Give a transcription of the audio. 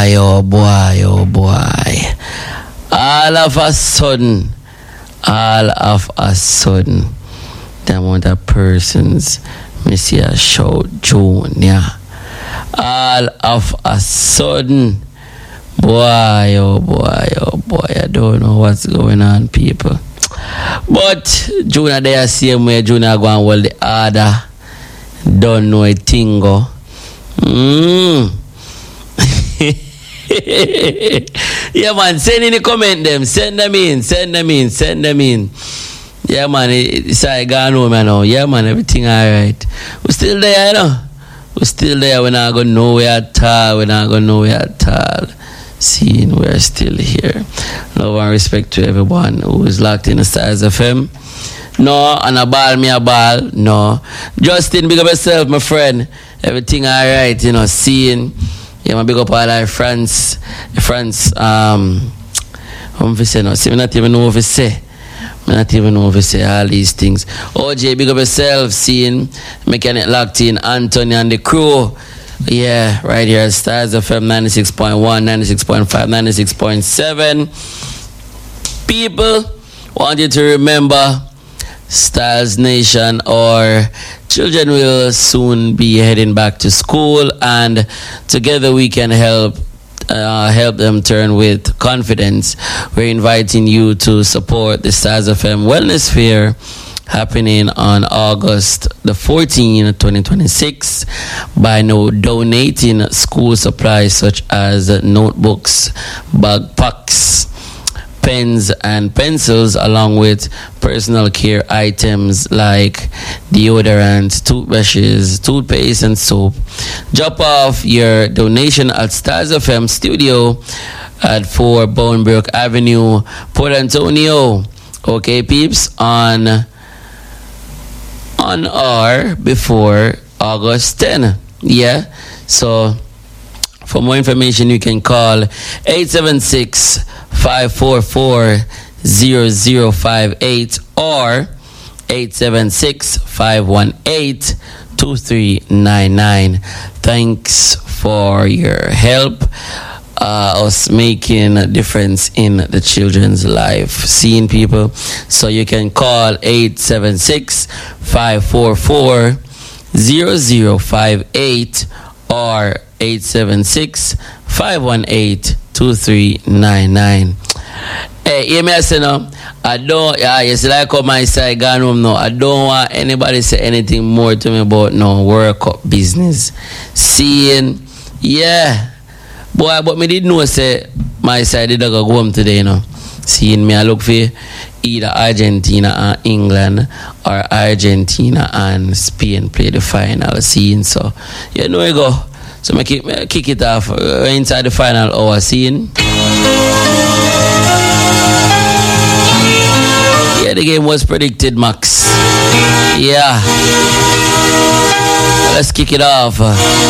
boy, oh boy, oh boy. All of a sudden, the amount of persons me see a shout Junior. All of a sudden, boy, oh boy, oh boy, I don't know what's going on, people. But Junior there same way, Junior go and hold the order. Don't know a tingo. Yeah, man, send in the comment them. Send them in. Yeah, man, it's like gone home, you know. Yeah, man, everything alright. We're still there, you know. We're still there. We're not going nowhere at all. Seeing we're still here. Love and respect to everyone who is locked in the Stars FM. No, and a ball, me a ball. No. Justin, big up yourself, my friend. Everything alright, you know, seeing. Yeah, my big up all our friends. What say no? See, I not even know what to say. All these things. OJ, big up yourself, seeing Mechanic locked in, Anthony and the crew. Yeah, right here at Stars FM 96.1, 96.5, 96.7. People, want you to remember Styles Nation, or children will soon be heading back to school, and together we can help them turn with confidence. We're inviting you to support the Stars FM Wellness Fair happening on August the 14th, 2026 by donating school supplies such as notebooks, backpacks, pens and pencils, along with personal care items like deodorant, toothbrushes, toothpaste, and soap. Drop off your donation at Stars FM Studio at 4 Bolingbroke Avenue, Port Antonio. Okay, peeps, on or before August 10. Yeah, so for more information, you can call 876-544-0058 or 876-518-2399. Thanks for your help. Us making a difference in the children's life, seeing people. So you can call 876-544-0058 or 876-518-2399. Hey, hear me, I say no. I don't, it's like on my side gone home now. I don't want anybody say anything more to me about no World Cup business. Seeing, yeah. Boy, but me did know say my side did go home today, you know. Seeing me, I look for either Argentina and England or Argentina and Spain play the final. Seeing, so you know we go. So me kick it off inside the final hour. Seeing. Yeah, the game was predicted, Max. Yeah. Let's kick it off.